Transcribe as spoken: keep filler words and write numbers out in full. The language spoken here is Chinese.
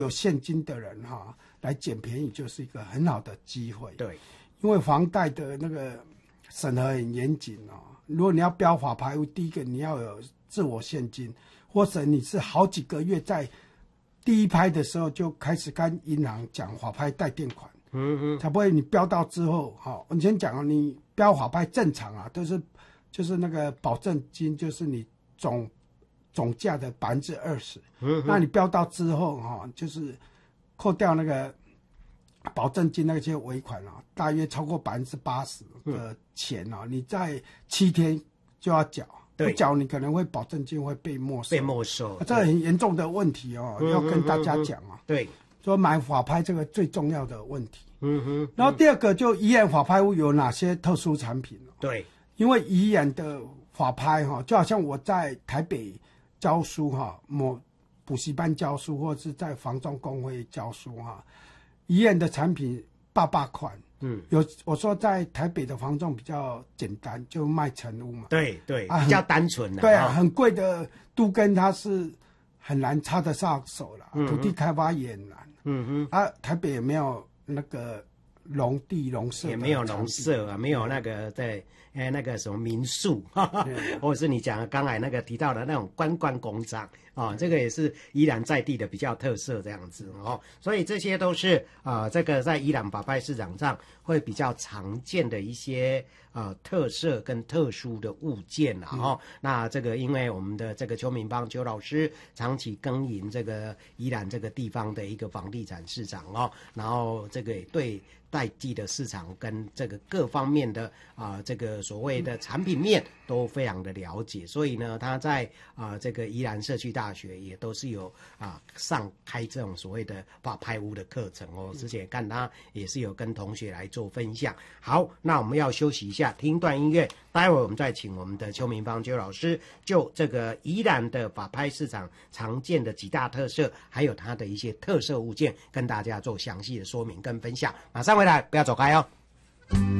有现金的人哈、哦、来捡便宜就是一个很好的机会。 对， 因为房贷的那个审核很严谨哦。如果你要标法拍屋，第一个你要有自我现金，或者你是好几个月在第一拍的时候就开始跟银行讲法拍贷垫款，嗯嗯，才不会你标到之后，哈、哦，我先讲哦，你标法拍正常啊，都是就是那个保证金，就是你总总价的百分之二十，嗯，那你标到之后哈、哦，就是扣掉那个保证金那些尾款啊，大约超过百分之八十的钱啊，嗯、你在七天就要缴。不缴你可能会保证金会被没收， 被没收， 啊、这很严重的问题哦，要跟大家讲啊。 对， 说买法拍这个最重要的问题。 嗯哼。 然后第二个就宜兰法拍屋有哪些特殊产品、哦？ 对， 因为宜兰的法拍哈、哦，就好像我在台北教书哈、哦，某补习班教书，或者是在房仲工会教书哈、哦，宜兰的产品爸爸款。嗯，有我说在台北的房仲比较简单，就卖成屋嘛。 对对， 啊、 比较单纯的。 对啊，很贵的都跟它是很难插得上手了，嗯、土地开发也很难。嗯哼，啊，台北也没有那个农地农舍， 也没有农舍啊，没有那个在呃那个什么民宿，或者是你讲刚才那个提到的那种观光工厂啊、哦，这个也是宜兰在地的比较特色这样子哦，所以这些都是啊、呃、这个在宜兰法拍市场上会比较常见的一些呃特色跟特殊的物件啦哦、嗯。那这个因为我们的这个邱明邦邱老师长期耕耘这个宜兰这个地方的一个房地产市场哦，然后这个也对在地的市场跟这个各方面的啊、呃、这个所谓的产品面都非常的了解，所以呢他在啊、呃、这个宜兰社区大学也都是有啊、呃、上开这种所谓的法拍屋的课程哦，之前看他也是有跟同学来做分享。好，那我们要休息一下，听段音乐，待会儿我们再请我们的邱明芳邱老师就这个宜兰的法拍市场常见的几大特色，还有它的一些特色物件跟大家做详细的说明跟分享。马上回来，不要走开哦。